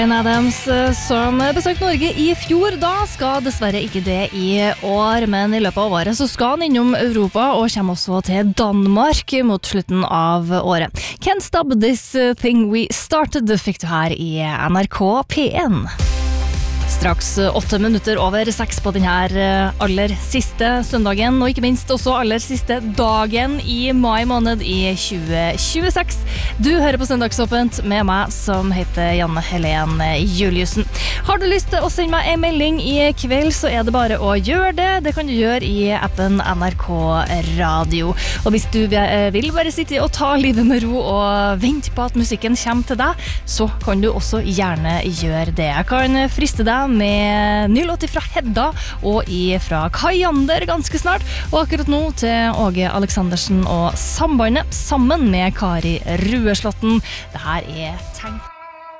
Adams som besøkte Norge i fjor, da skal dessverre ikke det i år, men i løpet av året så skal han innom Europa og kommer også til Danmark mot slutten av året. Can't Stop This Thing We Started fikk du her i NRK P1. Straks 8 minutter over 6 på denne aller siste søndagen, og ikke minst også aller siste dagen i mai måned i 2026. Du hører på Søndagsåpent med meg som heter Janne Helen Juliussen. Har du lyst til å sende meg en melding i kveld, så er det bare å gjøre det. Det kan du gjøre i appen NRK Radio. Og hvis du vil bare sitte og ta livet med ro og vente på at musikken kommer til deg, så kan du også gjerne gjøre det. Jeg kan friste deg med ny låt fra Hedda og fra Kajander ganske snart, og akkurat nå til Åge Aleksandersen og Sambandet sammen med Kari Rueslåtten. Det her er Tenk.